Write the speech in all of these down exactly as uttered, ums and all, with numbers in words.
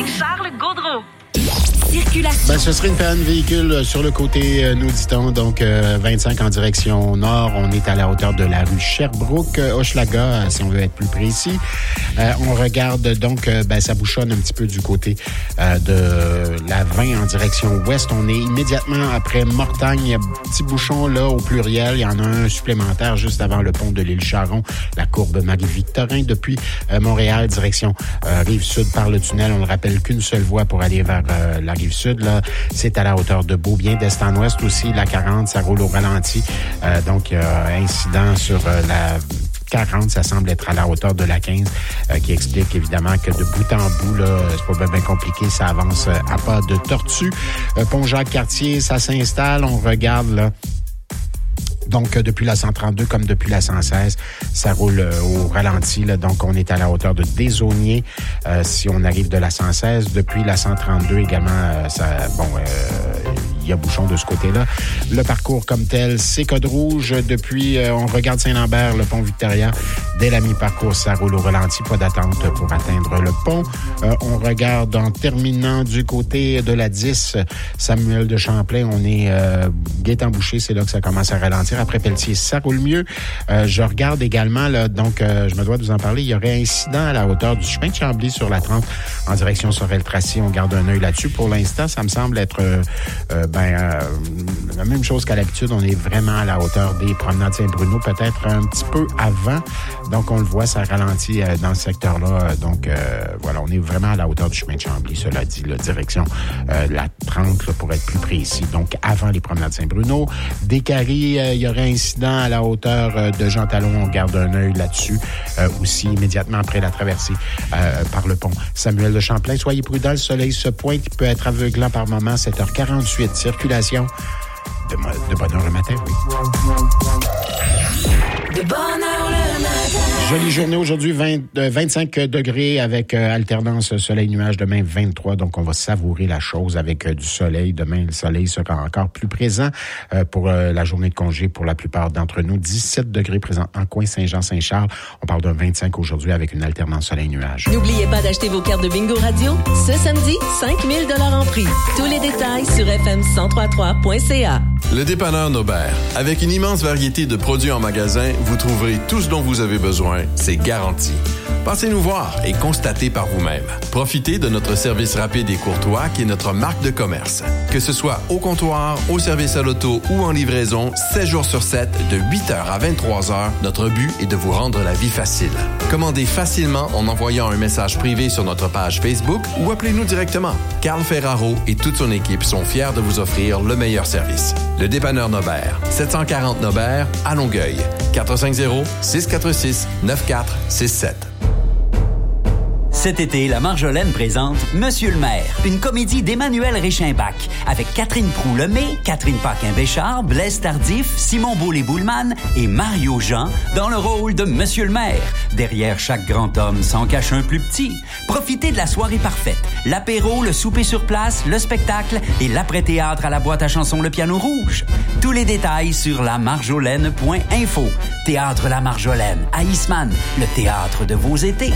Charles Gaudreau. Circulation. Ben, ce serait une panne véhicule sur le côté, euh, nous dit-on, donc euh, vingt-cinq en direction nord. On est à la hauteur de la rue Sherbrooke, euh, Hochelaga, euh, si on veut être plus précis. Euh, on regarde donc, euh, ben, ça bouchonne un petit peu du côté euh, de la vingt en direction ouest. On est immédiatement après Mortagne. Il y a un petit bouchon là au pluriel. Il y en a un supplémentaire juste avant le pont de l'île Charon, la courbe Marie-Victorin depuis euh, Montréal, direction euh, Rive-Sud par le tunnel. On ne rappelle qu'une seule voie pour aller vers euh, la Rive-Sud, là, c'est à la hauteur de Beaubien. D'est en ouest aussi, la quarante, ça roule au ralenti. Euh, donc, euh, incident sur euh, la quarante, ça semble être à la hauteur de la quinze, euh, qui explique évidemment que de bout en bout, là, c'est pas bien, bien compliqué, ça avance euh, à pas de tortue. Euh, Pont Jacques-Cartier, ça s'installe, on regarde là. Donc, depuis la cent trente-deux comme depuis la cent seize, ça roule euh, au ralenti. Là. Donc, on est à la hauteur de Desaulniers euh, si on arrive de la cent seize. Depuis la cent trente-deux également, euh, ça, bon, euh, il y a bouchon de ce côté-là. Le parcours comme tel, c'est code rouge. Depuis, euh, on regarde Saint-Lambert, le pont Victoria. Dès la mi-parcours, ça roule au ralenti. Pas d'attente pour atteindre le pont. Euh, on regarde en terminant du côté de la dix, Samuel de Champlain. On est euh, Gaétan-Boucher, c'est là que ça commence à ralentir. Après Pelletier, ça roule mieux. Euh, je regarde également, là, donc euh, je me dois de vous en parler, il y aurait incident à la hauteur du chemin de Chambly sur la trente en direction Sorel-Tracy. On garde un œil là-dessus. Pour l'instant, ça me semble être euh, euh, ben euh, la même chose qu'à l'habitude. On est vraiment à la hauteur des promenades Saint-Bruno, peut-être un petit peu avant. Donc, on le voit, ça ralentit euh, dans ce secteur-là. Donc, euh, voilà, on est vraiment à la hauteur du chemin de Chambly, cela dit, la direction euh, la trente, là, pour être plus précis. Donc, avant les promenades Saint-Bruno. Des Caries, euh, il y aurait incident à la hauteur euh, de Jean Talon. On garde un œil là-dessus. Euh, aussi, immédiatement après la traversée euh, par le pont Samuel de Champlain. Soyez prudents, le soleil se pointe. Il peut être aveuglant par moment. sept heures quarante-huit, circulation de, de bonne heure le matin, oui. De bonne heure le matin. Jolie journée aujourd'hui, vingt, euh, vingt-cinq degrés avec euh, alternance soleil-nuage. Demain, vingt-trois. Donc, on va savourer la chose avec euh, du soleil. Demain, le soleil sera encore plus présent euh, pour euh, la journée de congé pour la plupart d'entre nous. dix-sept degrés présents en coin Saint-Jean-Saint-Charles. On parle d'un vingt-cinq aujourd'hui avec une alternance soleil-nuage. N'oubliez pas d'acheter vos cartes de bingo radio. Ce samedi, cinq mille dollars en prix. Tous les détails sur f m cent trois trois point c a. Le dépanneur Nobert. Avec une immense variété de produits en magasin, vous trouverez tout ce dont vous avez besoin. C'est garanti. Passez nous voir et constatez par vous-même. Profitez de notre service rapide et courtois qui est notre marque de commerce. Que ce soit au comptoir, au service à l'auto ou en livraison, sept jours sur sept, de huit heures à vingt-trois heures, notre but est de vous rendre la vie facile. Commandez facilement en envoyant un message privé sur notre page Facebook ou appelez-nous directement. Carl Ferraro et toute son équipe sont fiers de vous offrir le meilleur service. Le dépanneur Nobert, sept cent quarante Nobert, à Longueuil. quatre cinq zéro, six quatre six, neuf quatre six sept. Cet été, la Marjolaine présente Monsieur le maire, une comédie d'Emmanuel Réchimbach avec Catherine Proulx-Lemay, Catherine Paquin-Béchard, Blaise Tardif, Simon Boulay-Boulman et Mario Jean dans le rôle de Monsieur le maire. Derrière chaque grand homme s'en cache un plus petit. Profitez de la soirée parfaite. L'apéro, le souper sur place, le spectacle et l'après-théâtre à la boîte à chansons Le Piano Rouge. Tous les détails sur la marjolaine point info. Théâtre La Marjolaine, à Eastman, le théâtre de vos étés.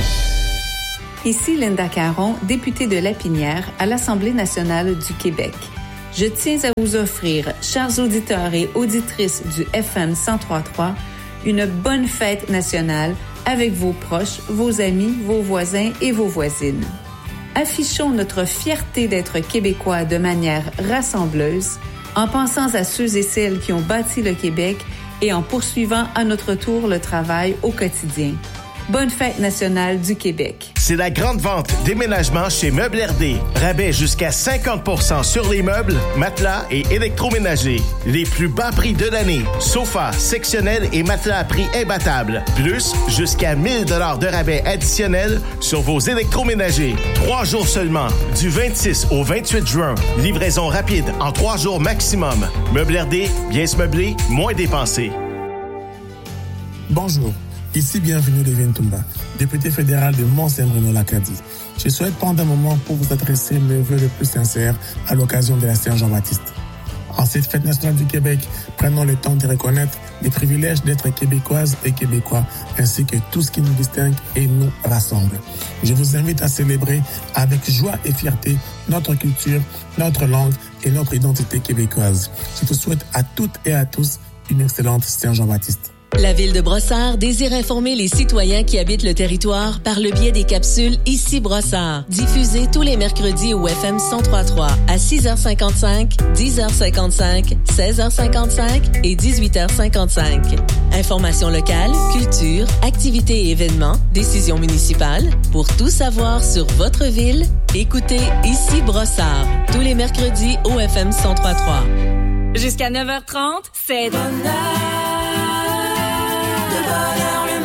Ici Linda Caron, députée de Lapinière à l'Assemblée nationale du Québec. Je tiens à vous offrir, chers auditeurs et auditrices du F M cent trois point trois, une bonne fête nationale avec vos proches, vos amis, vos voisins et vos voisines. Affichons notre fierté d'être Québécois de manière rassembleuse, en pensant à ceux et celles qui ont bâti le Québec et en poursuivant à notre tour le travail au quotidien. Bonne fête nationale du Québec. C'est la grande vente déménagement chez Meubles R D. Rabais jusqu'à cinquante pour cent sur les meubles, matelas et électroménagers. Les plus bas prix de l'année. Sofas, sectionnels et matelas à prix imbattable. Plus, jusqu'à mille dollars de rabais additionnels sur vos électroménagers. Trois jours seulement, du vingt-six au vingt-huit juin. Livraison rapide en trois jours maximum. Meubles R D, bien se meubler, moins dépenser. Bonjour. Ici, bienvenue Lévin Toumba, député fédéral de Mont-Saint-Bruno-Lacadie. Je souhaite prendre un moment pour vous adresser mes vœux les plus sincères à l'occasion de la Saint-Jean-Baptiste. En cette fête nationale du Québec, prenons le temps de reconnaître les privilèges d'être québécoises et québécois, ainsi que tout ce qui nous distingue et nous rassemble. Je vous invite à célébrer avec joie et fierté notre culture, notre langue et notre identité québécoise. Je vous souhaite à toutes et à tous une excellente Saint-Jean-Baptiste. La Ville de Brossard désire informer les citoyens qui habitent le territoire par le biais des capsules Ici Brossard, diffusées tous les mercredis au F M cent trois virgule trois à six heures cinquante-cinq, dix heures cinquante-cinq, seize heures cinquante-cinq et dix-huit heures cinquante-cinq. Informations locales, culture, activités et événements, décisions municipales. Pour tout savoir sur votre ville, écoutez Ici Brossard, tous les mercredis au F M cent trois virgule trois. Jusqu'à neuf heures trente, c'est Bonheur. Bonheur le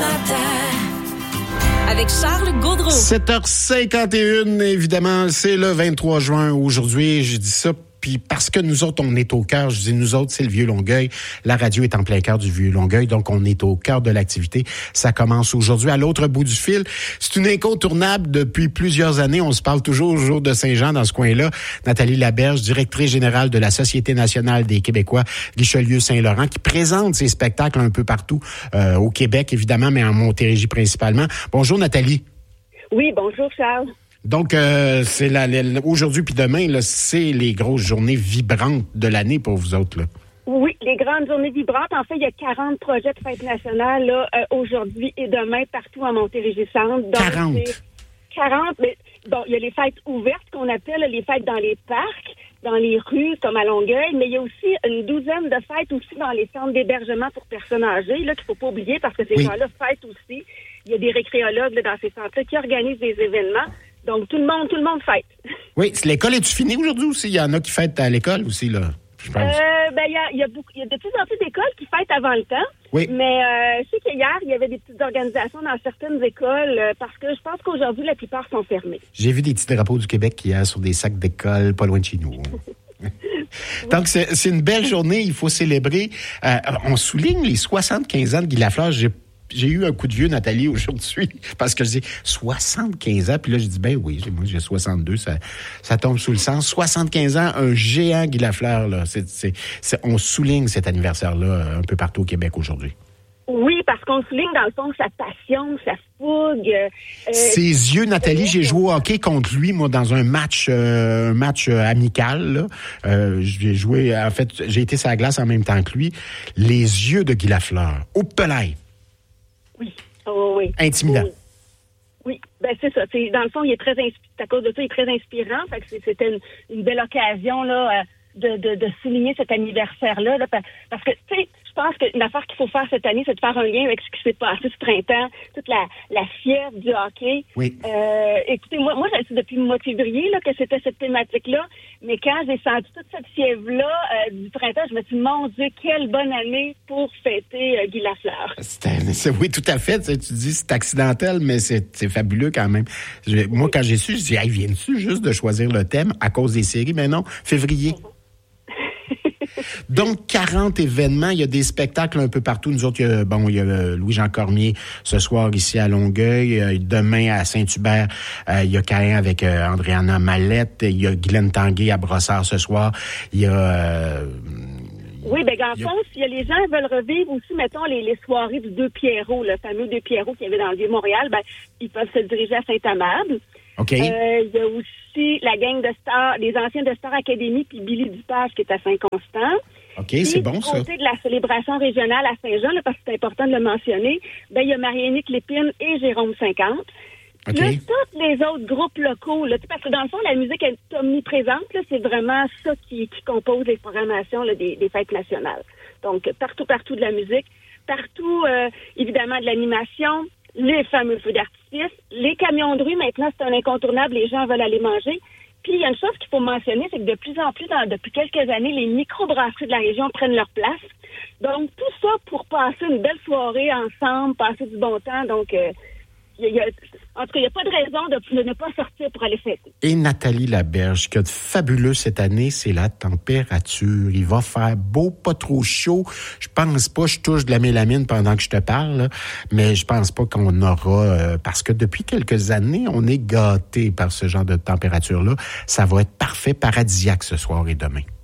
matin. Avec Charles Gaudreau. sept heures cinquante et une, évidemment, c'est le vingt-trois juin aujourd'hui. Je dis ça puis parce que nous autres, on est au cœur. Je dis nous autres, c'est le Vieux-Longueuil. La radio est en plein cœur du Vieux-Longueuil, donc on est au cœur de l'activité. Ça commence aujourd'hui. À l'autre bout du fil, c'est une incontournable depuis plusieurs années. On se parle toujours au jour de Saint-Jean dans ce coin-là. Nathalie Laberge, directrice générale de la Société nationale des Québécois Richelieu-Saint-Laurent, qui présente ses spectacles un peu partout euh, au Québec, évidemment, mais en Montérégie principalement. Bonjour Nathalie. Oui, bonjour Charles. Donc, euh, c'est la, la, aujourd'hui puis demain, là, c'est les grosses journées vibrantes de l'année pour vous autres, là. Oui, les grandes journées vibrantes. En fait, il y a quarante projets de fête nationale là, euh, aujourd'hui et demain partout en Montérégie-Centre. quarante quarante, mais bon, il y a les fêtes ouvertes qu'on appelle les fêtes dans les parcs, dans les rues comme à Longueuil, mais il y a aussi une douzaine de fêtes aussi dans les centres d'hébergement pour personnes âgées, là, qu'il faut pas oublier parce que ces oui. gens-là fêtent aussi. Il y a des récréologues là, dans ces centres-là qui organisent des événements. Donc, tout le monde, tout le monde fête. Oui, l'école est-tu finie aujourd'hui aussi? Il y en a qui fêtent à l'école aussi, là, je pense. Euh, ben, il y a, il y a beaucoup, il y a de plus en plus d'écoles qui fêtent avant le temps. Oui. Mais, euh, je sais qu'hier, il y avait des petites organisations dans certaines écoles, euh, parce que je pense qu'aujourd'hui, la plupart sont fermées. J'ai vu des petits drapeaux du Québec hier sur des sacs d'école, pas loin de chez nous. Donc, c'est, c'est une belle journée, il faut célébrer. Euh, on souligne les soixante-quinze ans de Guy Lafleur. J'ai J'ai eu un coup de vieux, Nathalie, aujourd'hui, parce que je dis soixante-quinze ans, puis là, je dis, ben oui, moi, j'ai soixante-deux, ça, ça tombe sous le sens. soixante-quinze ans, un géant Guy Lafleur, là. C'est, c'est, c'est, on souligne cet anniversaire-là un peu partout au Québec aujourd'hui. Oui, parce qu'on souligne, dans le fond, sa passion, sa fougue. Euh, Ses yeux, Nathalie, j'ai joué au hockey contre lui, moi, dans un match euh, un match euh, amical, là. Euh, j'ai joué, en fait, j'ai été sur la glace en même temps que lui. Les yeux de Guy Lafleur. Au pelay. Oui. Oh, oui. Intimidant. Oui. Oui, ben c'est ça. C'est, dans le fond, il est très inspi- à cause de ça, il est très inspirant. Fait que c'est, c'était une, une belle occasion là, de, de, de souligner cet anniversaire-là. Là, parce que, tu sais, je pense que l'affaire qu'il faut faire cette année, c'est de faire un lien avec ce qui s'est passé ce printemps, toute la, la fièvre du hockey. Oui. Euh, écoutez, moi, moi, je sais depuis le mois de février là, que c'était cette thématique-là, mais quand j'ai senti toute cette fièvre-là euh, du printemps, je me suis dit, mon Dieu, quelle bonne année pour fêter euh, Guy Lafleur. C'est, c'est, oui, tout à fait. Tu dis c'est accidentel, mais c'est, c'est fabuleux quand même. Je, moi, quand j'ai su, je dis, hey, viens-tu juste de choisir le thème à cause des séries? Mais non, février. Donc, quarante événements. Il y a des spectacles un peu partout. Nous autres, il y a, bon, il y a Louis-Jean Cormier ce soir ici à Longueuil. Euh, demain, à Saint-Hubert, euh, il y a Caïn avec euh, Andréana Mallette. Il y a Guylaine Tanguay à Brossard ce soir. Il y a... Euh, Oui, bien, en fond, si les gens veulent revivre aussi, mettons, les, les soirées du Deux Pierrot, le fameux Deux Pierrot qu'il y avait dans le Vieux-Montréal, ben, ils peuvent se diriger à Saint-Amable. OK. Euh, il y a aussi la gang de stars, les anciens de Star Academy, puis Billy Dupage qui est à Saint-Constant. OK, puis, c'est bon, ça. Du côté de la célébration régionale à Saint-Jean, là, parce que c'est important de le mentionner, ben, il y a Marie-Annick Lépine et Jérôme cinquante. OK. Là, tous les autres groupes locaux, là, parce que dans le fond, la musique est omniprésente, là, c'est vraiment ça qui, qui compose les programmations là, des, des fêtes nationales. Donc, partout, partout de la musique, partout, euh, évidemment, de l'animation, les fameux feux d'artifice, les camions de rue, maintenant, c'est un incontournable, les gens veulent aller manger. Puis, il y a une chose qu'il faut mentionner, c'est que de plus en plus, dans, depuis quelques années, les microbrasseries de la région prennent leur place. Donc, tout ça pour passer une belle soirée ensemble, passer du bon temps. Donc, euh, il y a, en tout cas, il n'y a pas de raison de, de ne pas sortir pour aller fêter. Et Nathalie Laberge, ce qu'il y a de fabuleux cette année, c'est la température. Il va faire beau, pas trop chaud. Je pense pas, je touche de la mélamine pendant que je te parle, là, mais je pense pas qu'on aura, euh, parce que depuis quelques années, on est gâtés par ce genre de température-là. Ça va être parfait, paradisiaque ce soir et demain.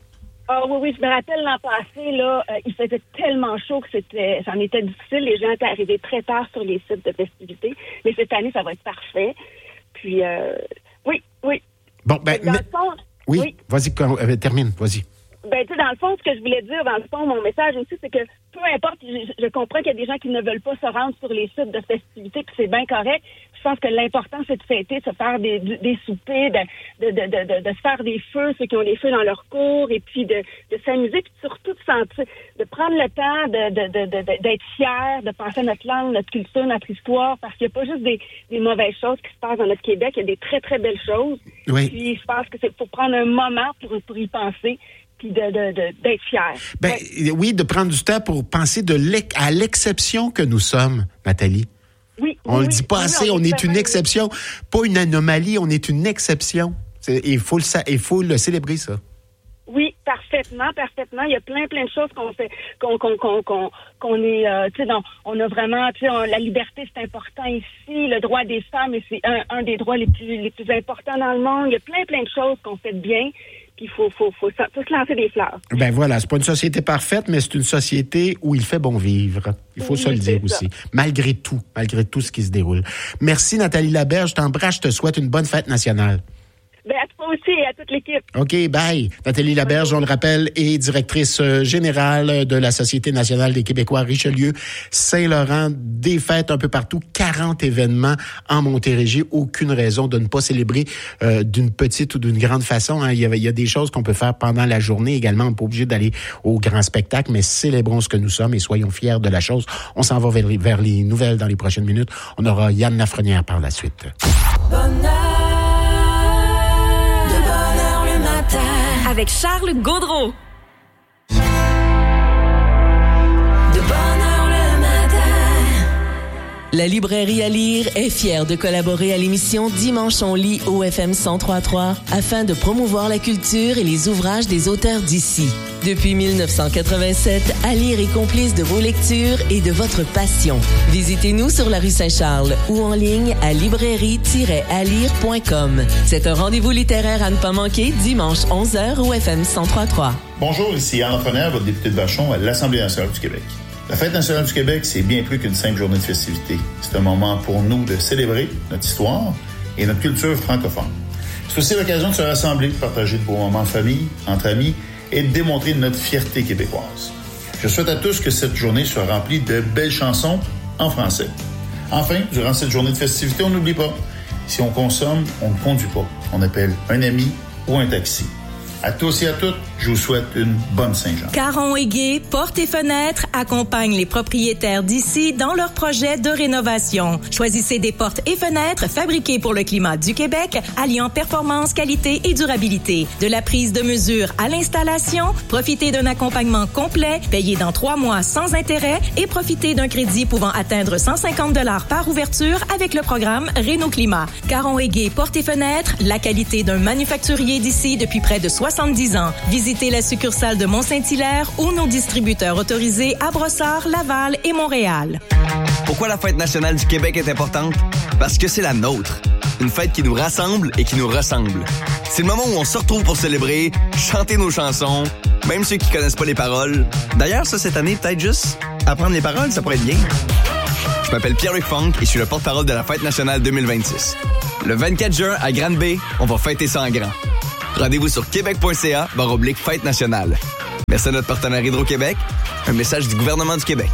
Ah oui, oui, je me rappelle l'an passé, là, euh, il faisait tellement chaud que c'était, c'en était difficile. Les gens étaient arrivés très tard sur les sites de festivités. Mais cette année, ça va être parfait. Puis, euh, oui, oui. Bon, ben, dans mais... le fond, oui, oui, vas-y, euh, termine, vas-y. Ben, tu sais, dans le fond, ce que je voulais dire, dans le fond, mon message aussi, c'est que peu importe, je, je comprends qu'il y a des gens qui ne veulent pas se rendre sur les sites de festivités, puis c'est bien correct. Je pense que l'important, c'est de fêter, de se faire des, des soupers, de, de, de, de, de se faire des feux, ceux qui ont des feux dans leur cours, et puis de, de s'amuser, puis surtout de sentir, de prendre le temps de, de, de, de, d'être fier, de penser à notre langue, notre culture, notre histoire, parce qu'il n'y a pas juste des, des mauvaises choses qui se passent dans notre Québec, il y a des très, très belles choses. Oui. Puis je pense que c'est pour prendre un moment pour, pour y penser. Puis de, de, de, d'être fier. Ben, ouais. Oui, de prendre du temps pour penser de l'ex- à l'exception que nous sommes, Nathalie. Oui. On ne oui, le dit pas oui, assez, on, on est, est une oui. exception. Pas une anomalie, on est une exception. C'est, il, faut le, il faut le célébrer, ça. Oui, parfaitement, parfaitement. Il y a plein, plein de choses qu'on fait, qu'on, qu'on, qu'on, qu'on, qu'on est, euh, tu sais, on a vraiment, tu sais, la liberté, c'est important ici, le droit des femmes, et c'est un, un des droits les plus, les plus importants dans le monde. Il y a plein, plein de choses qu'on fait bien. Il faut, faut, faut, faut se lancer des fleurs. Ben voilà, c'est pas une société parfaite, mais c'est une société où il fait bon vivre. Il faut oui, se le dire aussi. Malgré tout, malgré tout ce qui se déroule. Merci Nathalie Laberge, je t'embrasse, je te souhaite une bonne fête nationale. Ben, à toi aussi et à toute l'équipe. OK, bye. Nathalie Laberge, on le rappelle, est directrice générale de la Société nationale des Québécois Richelieu Saint-Laurent. Des fêtes un peu partout, quarante événements en Montérégie. Aucune raison de ne pas célébrer euh, d'une petite ou d'une grande façon. Hein. Il y a, il y a des choses qu'on peut faire pendant la journée également. On n'est pas obligé d'aller au grand spectacle, mais célébrons ce que nous sommes et soyons fiers de la chose. On s'en va vers, vers les nouvelles dans les prochaines minutes. On aura Yann Lafrenière par la suite. Bonheur. Avec Charles Gaudreault. De bonne heure le matin. La librairie à lire est fière de collaborer à l'émission Dimanche on lit au F M cent trois virgule trois afin de promouvoir la culture et les ouvrages des auteurs d'ici. Depuis mille neuf cent quatre-vingt-sept, à lire est complice de vos lectures et de votre passion. Visitez-nous sur la rue Saint-Charles ou en ligne à librairie tiret à lire point com. C'est un rendez-vous littéraire à ne pas manquer dimanche onze heures au F M cent trois virgule trois. Bonjour, ici Yann Lafrenière, votre député de Vachon à l'Assemblée nationale du Québec. La Fête nationale du Québec, c'est bien plus qu'une simple journée de festivité. C'est un moment pour nous de célébrer notre histoire et notre culture francophone. C'est aussi l'occasion de se rassembler, de partager de beaux moments en famille, entre amis et de démontrer notre fierté québécoise. Je souhaite à tous que cette journée soit remplie de belles chansons en français. Enfin, durant cette journée de festivité, on n'oublie pas, si on consomme, on ne conduit pas. On appelle un ami ou un taxi. À tous et à toutes, je vous souhaite une bonne Saint-Jean. Caron et Gay, Portes et Fenêtres accompagnent les propriétaires d'ici dans leurs projets de rénovation. Choisissez des portes et fenêtres fabriquées pour le climat du Québec, alliant performance, qualité et durabilité. De la prise de mesure à l'installation, profitez d'un accompagnement complet, payé dans trois mois sans intérêt et profitez d'un crédit pouvant atteindre cent cinquante dollars par ouverture avec le programme Réno Climat. Caron et Gay, Portes et Fenêtres, la qualité d'un manufacturier d'ici depuis près de soixante-dix ans. Visitez la succursale de Mont-Saint-Hilaire ou nos distributeurs autorisés à Brossard, Laval et Montréal. Pourquoi la Fête nationale du Québec est importante? Parce que c'est la nôtre. Une fête qui nous rassemble et qui nous ressemble. C'est le moment où on se retrouve pour célébrer, chanter nos chansons, même ceux qui connaissent pas les paroles. D'ailleurs, ça, cette année, peut-être juste apprendre les paroles, ça pourrait être bien. Je m'appelle Pierre-Luc Funk et je suis le porte-parole de la Fête nationale deux mille vingt-six. Le vingt-quatre juin, à Grande-Bay, on va fêter ça en grand. Rendez-vous sur québec.ca barre oblique Fête nationale. Merci à notre partenaire Hydro-Québec. Un message du gouvernement du Québec.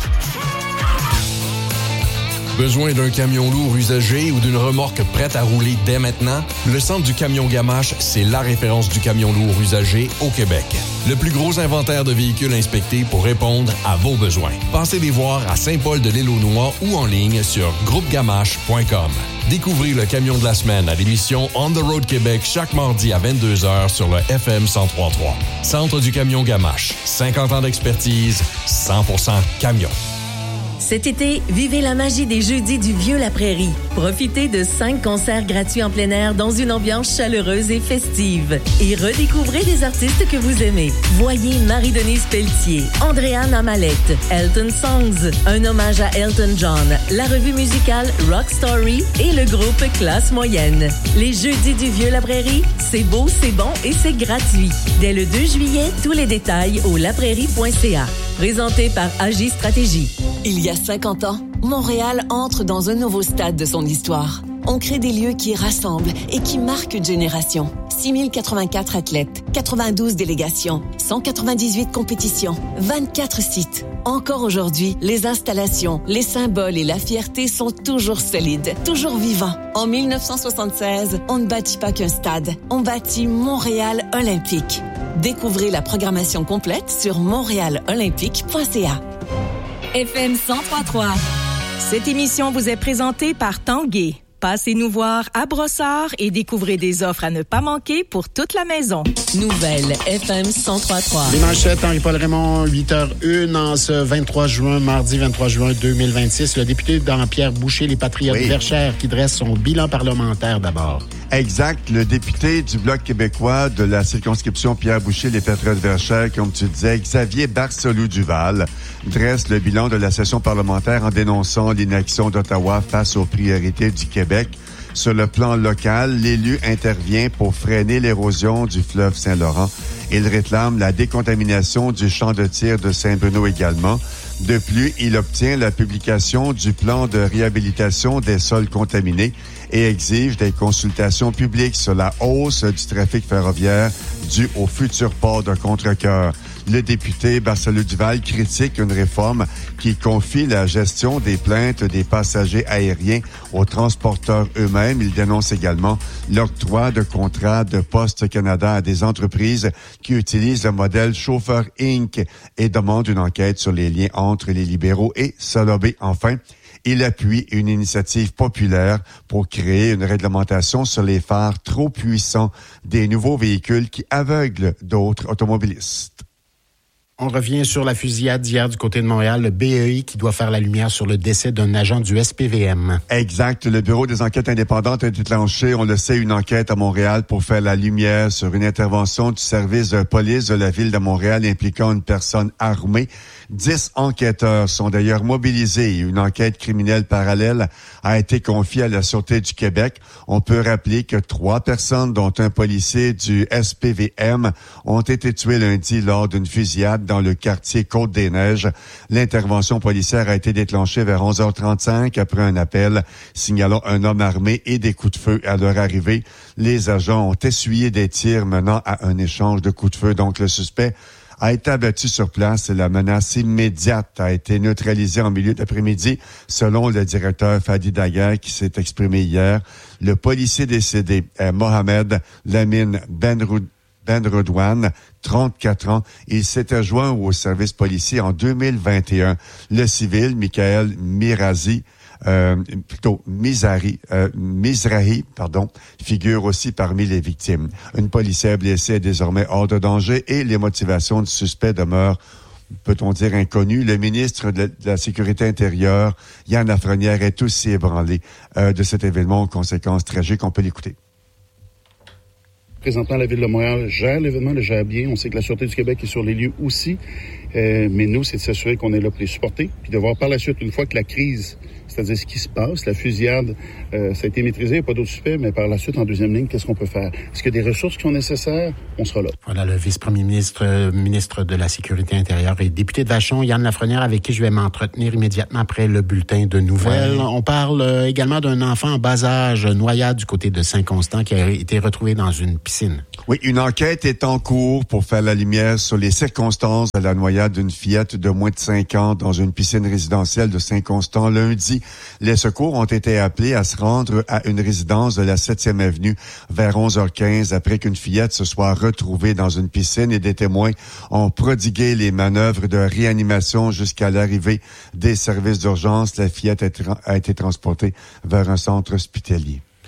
Besoin d'un camion lourd usagé ou d'une remorque prête à rouler dès maintenant? Le Centre du camion Gamache, c'est la référence du camion lourd usagé au Québec. Le plus gros inventaire de véhicules inspectés pour répondre à vos besoins. Passez les voir à Saint-Paul-de-l'Île-aux-Noix ou en ligne sur groupe gamache point com. Découvrez le camion de la semaine à l'émission On the Road Québec chaque mardi à vingt-deux heures sur le F M cent trois virgule trois. Centre du camion Gamache. cinquante ans d'expertise, cent pour cent camion. Cet été, vivez la magie des jeudis du Vieux-La Prairie. Profitez de cinq concerts gratuits en plein air dans une ambiance chaleureuse et festive. Et redécouvrez des artistes que vous aimez. Voyez Marie-Denise Pelletier, Andréane Amalette, Elton Songs, un hommage à Elton John, la revue musicale Rock Story et le groupe Classe Moyenne. Les jeudis du Vieux-Laprairie, c'est beau, c'est bon et c'est gratuit. Dès le deux juillet, tous les détails au laprairie point c a. Présenté par Agi Stratégie. Il y a cinquante ans, Montréal entre dans un nouveau stade de son histoire. On crée des lieux qui rassemblent et qui marquent une génération. six mille quatre-vingt-quatre athlètes, quatre-vingt-douze délégations, cent quatre-vingt-dix-huit compétitions, vingt-quatre sites. Encore aujourd'hui, les installations, les symboles et la fierté sont toujours solides, toujours vivants. En mille neuf cent soixante-seize, on ne bâtit pas qu'un stade, on bâtit Montréal Olympique. Découvrez la programmation complète sur montréal olympique point c a. F M cent trois trois. Cette émission vous est présentée par Tanguay. Passez nous voir à Brossard et découvrez des offres à ne pas manquer pour toute la maison. Nouvelle F M cent trois trois. Les manchettes, Henri-Paul Raymond, huit heures une en ce vingt-trois juin, mardi vingt-trois juin deux mille vingt-six. Le député Jean-Pierre Boucher, les Patriotes oui. Verchères, qui dresse son bilan parlementaire d'abord. Exact. Le député du Bloc québécois de la circonscription Pierre Boucher, les Patriotes Verchères, comme tu disais, Xavier Barcelou-Duval, dresse le bilan de la session parlementaire en dénonçant l'inaction d'Ottawa face aux priorités du Québec. Sur le plan local, l'élu intervient pour freiner l'érosion du fleuve Saint-Laurent. Il réclame la décontamination du champ de tir de Saint-Bruno également. De plus, il obtient la publication du plan de réhabilitation des sols contaminés et exige des consultations publiques sur la hausse du trafic ferroviaire dû au futur port de Contrecœur. Le député Barcelou-Duval critique une réforme qui confie la gestion des plaintes des passagers aériens aux transporteurs eux-mêmes. Il dénonce également l'octroi de contrats de Poste Canada à des entreprises qui utilisent le modèle Chauffeur Incorporé et demande une enquête sur les liens entre les libéraux et Solobé. Enfin, il appuie une initiative populaire pour créer une réglementation sur les phares trop puissants des nouveaux véhicules qui aveuglent d'autres automobilistes. On revient sur la fusillade d'hier du côté de Montréal, le B E I qui doit faire la lumière sur le décès d'un agent du S P V M. Exact. Le Bureau des enquêtes indépendantes a déclenché, on le sait, une enquête à Montréal pour faire la lumière sur une intervention du service de police de la ville de Montréal impliquant une personne armée. Dix enquêteurs sont d'ailleurs mobilisés et une enquête criminelle parallèle a été confiée à la Sûreté du Québec. On peut rappeler que trois personnes, dont un policier du S P V M, ont été tuées lundi lors d'une fusillade dans le quartier Côte-des-Neiges. L'intervention policière a été déclenchée vers onze heures trente-cinq après un appel signalant un homme armé et des coups de feu. À leur arrivée, les agents ont essuyé des tirs menant à un échange de coups de feu. Donc, le suspect a été abattu sur place et la menace immédiate a été neutralisée en milieu d'après-midi, selon le directeur Fadi Daguerre qui s'est exprimé hier. Le policier décédé est Mohamed Lamine Benroud Ben Redouane, trente-quatre ans. Il s'était joint au service policier en deux mille vingt et un. Le civil, Michael Mirazi, euh, plutôt Mizrahi, euh, Mizrahi, pardon, figure aussi parmi les victimes. Une policière blessée est désormais hors de danger et les motivations du suspect demeurent, peut-on dire, inconnues. Le ministre de la Sécurité intérieure, Yann Lafrenière, est aussi ébranlé euh, de cet événement aux conséquences tragiques. On peut l'écouter. Présentement, la Ville de Montréal gère l'événement, le gère bien. On sait que la Sûreté du Québec est sur les lieux aussi. Euh, mais nous, c'est de s'assurer qu'on est là pour les supporter, puis de voir par la suite, une fois que la crise, c'est-à-dire ce qui se passe, la fusillade, euh, ça a été maîtrisé, il n'y a pas d'autres suspects, mais par la suite, en deuxième ligne, qu'est-ce qu'on peut faire? Est-ce qu'il y a des ressources qui sont nécessaires? On sera là. Voilà, le vice-premier ministre, euh, ministre de la Sécurité intérieure et député de Vachon, Yann Lafrenière, avec qui je vais m'entretenir immédiatement après le bulletin de nouvelles. Ouais. On parle euh, également d'un enfant en bas âge, noyade du côté de Saint-Constant, qui a été retrouvé dans une piscine. Oui, une enquête est en cours pour faire la lumière sur les circonstances de la noyade d'une fillette de moins de cinq ans dans une piscine résidentielle de Saint-Constant lundi. Les secours ont été appelés à se rendre à une résidence de la septième avenue vers onze heures quinze après qu'une fillette se soit retrouvée dans une piscine et des témoins ont prodigué les manœuvres de réanimation jusqu'à l'arrivée des services d'urgence. La fillette a été transportée vers un centre hospitalier.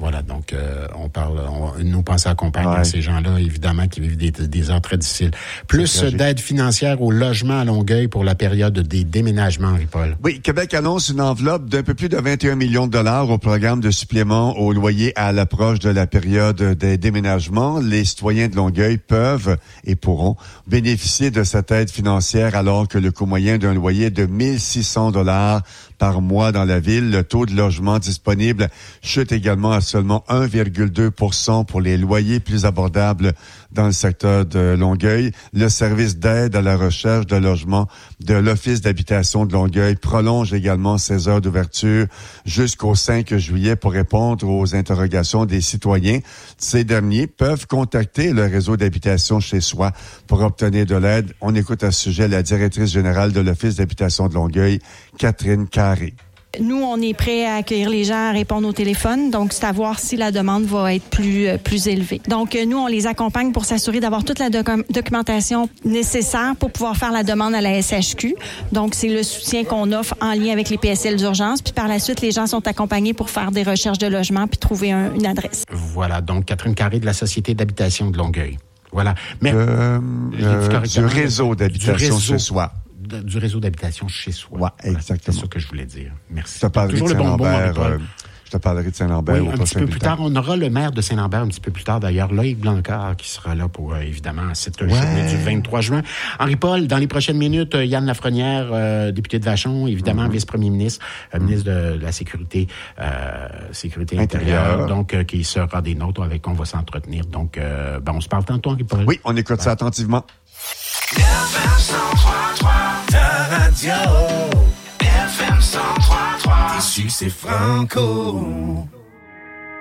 Voilà, donc euh, on parle, on, nous pensons accompagner ouais. ces gens-là, évidemment, qui vivent des, des heures très difficiles. Plus d'aide financière au logement à Longueuil pour la période des déménagements, Henri-Paul. Oui, Québec annonce une enveloppe d'un peu plus de vingt et un millions de dollars au programme de supplément au loyer à l'approche de la période des déménagements. Les citoyens de Longueuil peuvent et pourront bénéficier de cette aide financière alors que le coût moyen d'un loyer est de mille six cents dollars par mois dans la ville. Le taux de logement disponible chute également à seulement un virgule deux pour cent pour les loyers plus abordables dans le secteur de Longueuil. Le service d'aide à la recherche de logement de l'Office d'habitation de Longueuil prolonge également ses heures d'ouverture jusqu'au cinq juillet pour répondre aux interrogations des citoyens. Ces derniers peuvent contacter le réseau d'habitation chez soi pour obtenir de l'aide. On écoute à ce sujet la directrice générale de l'Office d'habitation de Longueuil, Catherine Carré. Nous, on est prêts à accueillir les gens, à répondre au téléphone. Donc, c'est à voir si la demande va être plus euh, plus élevée. Donc, euh, nous, on les accompagne pour s'assurer d'avoir toute la doc- documentation nécessaire pour pouvoir faire la demande à la S H Q. Donc, c'est le soutien qu'on offre en lien avec les P S L d'urgence. Puis, par la suite, les gens sont accompagnés pour faire des recherches de logement puis trouver un, une adresse. Voilà, donc Catherine Carré de la Société d'habitation de Longueuil. Voilà. Mais euh, euh, du réseau d'habitation chez soi. Du réseau d'habitation chez soi. Oui, exactement. C'est ça que je voulais dire. Merci. Je te parlerai Toujours de Saint-Lambert. Bon euh, je te parlerai de Saint-Lambert. Oui, un petit peu plus tard. On aura le maire de Saint-Lambert un petit peu plus tard, d'ailleurs, Loïc Blancard, qui sera là pour, euh, évidemment, cette ouais. journée du vingt-trois juin. Henri-Paul, dans les prochaines minutes, euh, Yann Lafrenière, euh, député de Vachon, évidemment, mm-hmm. vice-premier ministre, euh, mm-hmm. ministre de, de la Sécurité, euh, sécurité intérieure, intérieure donc, euh, qui sera des nôtres avec on va s'entretenir. Donc, euh, ben, on se parle tantôt, Henri-Paul. Oui, on écoute ouais. ça attentivement. F M cent trois trois, ta radio. F M cent trois trois, ici c'est Franco.